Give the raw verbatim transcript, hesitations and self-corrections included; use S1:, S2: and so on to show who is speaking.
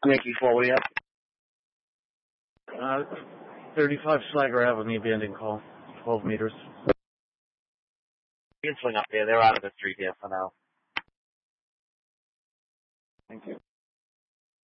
S1: Yankee four, what do you have?
S2: Uh, thirty-five Slager Avenue, banding call, twelve meters.
S1: You can swing up there. They're out of the street here for now.
S2: Thank you.